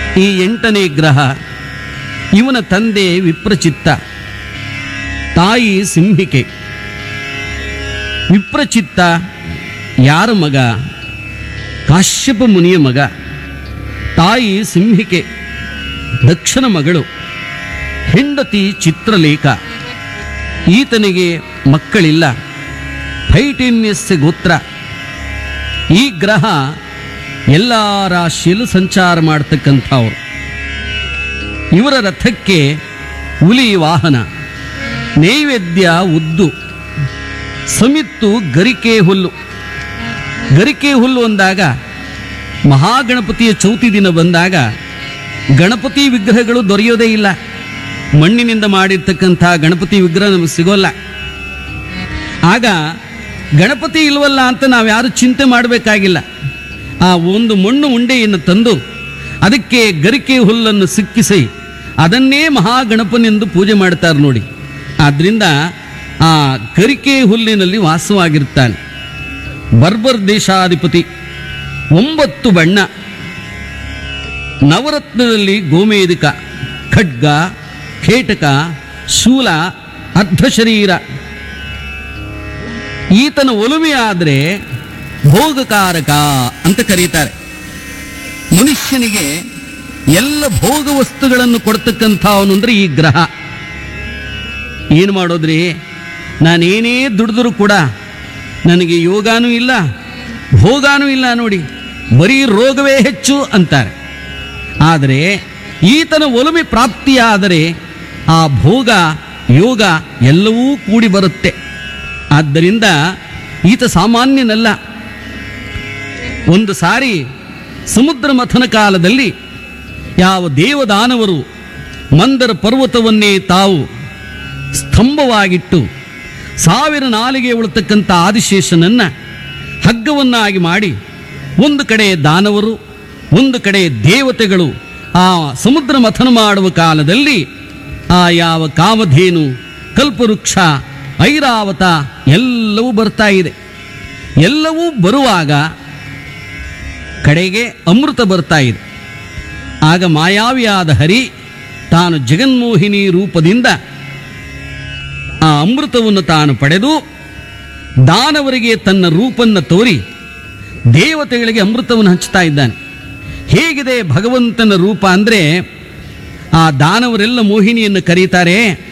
ಈ 8ನೇ ಗ್ರಹ. ಇವನ ತಂದೆ ವಿಪ್ರಚಿತ್ತ, ತಾಯಿ ಸಿಂಹಿಕೆ. ವಿಪ್ರಚಿತ್ತ ಯಾರ ಮಗ? ಕಾಶ್ಯಪ ಮುನಿಯ ಮಗ. ತಾಯಿ ಸಿಂಹಿಕೆ, ದಕ್ಷನ ಮಗಳು. ಹೆಂಡತಿ ಚಿತ್ರಲೇಖ. ಈತನಿಗೆ ಮಕ್ಕಳಿಲ್ಲ. ಫೈಟೇನ್ಯಸ್ಯ ಗೋತ್ರ. ಈ ಗ್ರಹ ಎಲ್ಲ ರಾಶಿಯಲ್ಲೂ ಸಂಚಾರ ಮಾಡ್ತಕ್ಕಂಥವ್ರು. ಇವರ ರಥಕ್ಕೆ ಹುಲಿ ವಾಹನ. ನೈವೇದ್ಯ ಉದ್ದು, ಸಮಿತ್ತು ಗರಿಕೆ ಹುಲ್ಲು. ಗರಿಕೆ ಹುಲ್ಲು ಅಂದಾಗ ಮಹಾಗಣಪತಿಯ ಚೌತಿ ದಿನ ಬಂದಾಗ ಗಣಪತಿ ವಿಗ್ರಹಗಳು ದೊರೆಯೋದೇ ಇಲ್ಲ. ಮಣ್ಣಿನಿಂದ ಮಾಡಿರ್ತಕ್ಕಂಥ ಗಣಪತಿ ವಿಗ್ರಹ ನಮಗೆ ಸಿಗೋಲ್ಲ. ಆಗ ಗಣಪತಿ ಇಲ್ವಲ್ಲ ಅಂತ ನಾವ್ಯಾರು ಚಿಂತೆ ಮಾಡಬೇಕಾಗಿಲ್ಲ. ಆ ಒಂದು ಮಣ್ಣು ಉಂಡೆಯನ್ನು ತಂದು ಅದಕ್ಕೆ ಗರಿಕೆ ಹುಲ್ಲನ್ನು ಸಿಕ್ಕಿಸಿ ಅದನ್ನೇ ಮಹಾಗಣಪನೆಂದು ಪೂಜೆ ಮಾಡ್ತಾರೆ ನೋಡಿ. ಆದ್ದರಿಂದ ಆ ಗರಿಕೆ ಹುಲ್ಲಿನಲ್ಲಿ ವಾಸವಾಗಿರ್ತಾನೆ. ಬರ್ಬರ್ ದೇಶಾಧಿಪತಿ. 9 ಬಣ್ಣ. ನವರತ್ನದಲ್ಲಿ ಗೋಮೇಧಿಕ, ಖಡ್ಗ, ಖೇಟಕ, ಶೂಲ, ಅರ್ಧ ಶರೀರ. ಈತನ ಒಲುಮೆ ಆದರೆ ಭೋಗಕಾರಕ ಅಂತ ಕರೀತಾರೆ. ಮನುಷ್ಯನಿಗೆ ಎಲ್ಲ ಭೋಗ ವಸ್ತುಗಳನ್ನು ಕೊಡ್ತಕ್ಕಂಥವನು ಅಂದರೆ ಈ ಗ್ರಹ. ಏನು ಮಾಡೋದ್ರಿ, ನಾನೇನೇ ದುಡಿದ್ರೂ ಕೂಡ ನನಗೆ ಯೋಗಾನೂ ಇಲ್ಲ, ಭೋಗಾನೂ ಇಲ್ಲ ನೋಡಿ, ಬರೀ ರೋಗವೇ ಹೆಚ್ಚು ಅಂತಾರೆ. ಆದರೆ ಈತನ ಒಲುಮೆ ಪ್ರಾಪ್ತಿಯಾದರೆ ಆ ಭೋಗ ಯೋಗ ಎಲ್ಲವೂ ಕೂಡಿ ಬರುತ್ತೆ. ಆದ್ದರಿಂದ ಈತ ಸಾಮಾನ್ಯನಲ್ಲ. ಒಂದು ಸಾರಿ ಸಮುದ್ರ ಮಥನ ಕಾಲದಲ್ಲಿ ಯಾವ ದೇವದಾನವರು ಮಂದರ ಪರ್ವತವನ್ನೇ ತಾವು ಸ್ತಂಭವಾಗಿಟ್ಟು 1000 ನಾಲಿಗೆ ಉಳತಕ್ಕಂಥ ಆದಿಶೇಷನನ್ನು ಹಗ್ಗವನ್ನಾಗಿ ಮಾಡಿ, ಒಂದು ಕಡೆ ದಾನವರು, ಒಂದು ಕಡೆ ದೇವತೆಗಳು ಆ ಸಮುದ್ರ ಮಥನ ಮಾಡುವ ಕಾಲದಲ್ಲಿ ಆ ಯಾವ ಕಾಮಧೇನು, ಕಲ್ಪವೃಕ್ಷ, ಐರಾವತ ಎಲ್ಲವೂ ಬರ್ತಾ ಇದೆ. ಎಲ್ಲವೂ ಬರುವಾಗ ಕಡೆಗೆ ಅಮೃತ ಬರ್ತಾ ಇದೆ. ಆಗ ಮಾಯಾವಿಯಾದ ಹರಿ ತಾನು ಜಗನ್ಮೋಹಿನಿ ರೂಪದಿಂದ ಆ ಅಮೃತವನ್ನು ತಾನು ಪಡೆದು ದಾನವರಿಗೆ ತನ್ನ ರೂಪನ್ನು ತೋರಿ ದೇವತೆಗಳಿಗೆ ಅಮೃತವನ್ನು ಹಂಚ್ತಾ ಇದ್ದಾನೆ. ಹೇಗಿದೆ ಭಗವಂತನ ರೂಪ ಅಂದರೆ, ಆ ದಾನವರೆಲ್ಲ ಮೋಹಿನಿಯನ್ನು ಕರೀತಾರೆ.